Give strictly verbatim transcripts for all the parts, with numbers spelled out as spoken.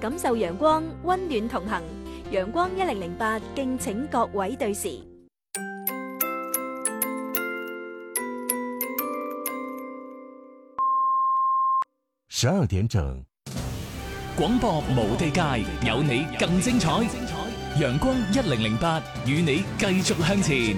感受陽光，溫暖同行。陽光一零零八，敬請各位對時。 十二點整， 廣播無地界，有你更精彩。陽光一零零八，與你繼續向前。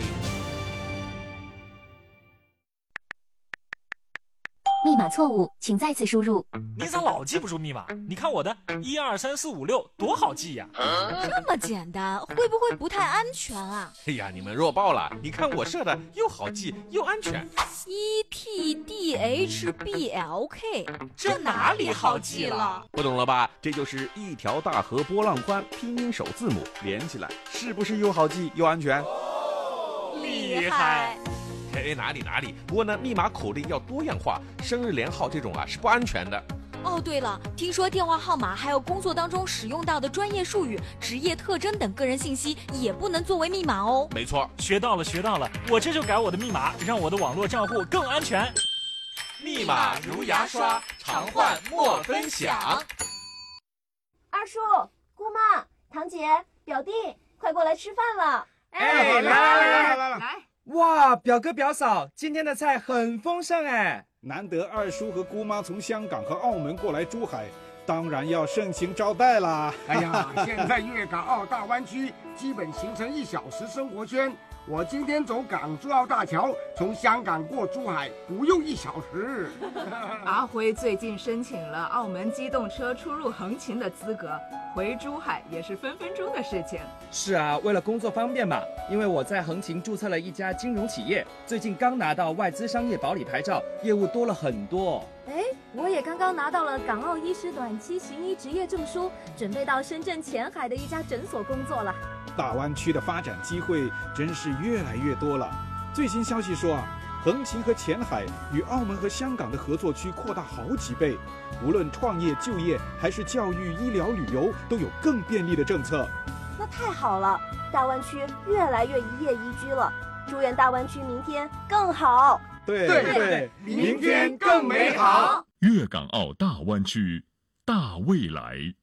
密碼錯誤，請再次輸入。 你咋老記不住密碼？你看我的一二三四五六多好記呀、 啊！這麼簡單，會不會不太安全啊？ 哎呀，你們弱爆了！你看我設的又好記又安全。 E T D H B L K， 這哪裡好記了？ 不懂了吧？這就是一條大河波浪寬，拼音首字母連起來，是不是又好記又安全？ 哦、厲害！ 哎，哪裡哪裡，不過呢，密碼口令要多樣化，生日連號這種啊是不安全的。 哦，對了，聽說電話號碼還有工作當中使用到的專業術語、職業特徵等個人信息也不能作為密碼哦。 沒錯， 學到了學到了，我這就改我的密碼，讓我的網絡賬戶更安全。 密碼如牙刷，常換莫分享。 二叔、姑媽、堂姐、表弟，快過來吃飯了！ 哎，來來來來來來！哇，表哥表嫂，今天的菜很豐盛哎！ 難得二叔和姑媽從香港和澳門過來珠海，當然要盛情招待啦！ 哎呀，現在粵港澳大灣區基本形成一小時生活圈。我今天走港珠澳大橋，從香港過珠海不用一小時。 阿輝最近申請了澳門機動車出入橫琴的資格，回珠海也是分分鐘的事情。 是啊，為了工作方便嘛，因為我在橫琴註冊了一家金融企業，最近剛拿到外資商業保理牌照，業務多了很多。 哎，我也剛剛拿到了港澳醫師短期行醫執業證書，準備到深圳前海的一家診所工作了。 大灣區的發展機會真是越來越多了。最新消息說啊，橫琴和前海與澳門和香港的合作區擴大好幾倍，無論創業、就業還是教育、醫療、旅遊，都有更便利的政策。 那太好了，大灣區越來越一夜宜居了。祝願大灣區明天更好。 對對對， 明天更美好。 粵港澳大灣區，大未來。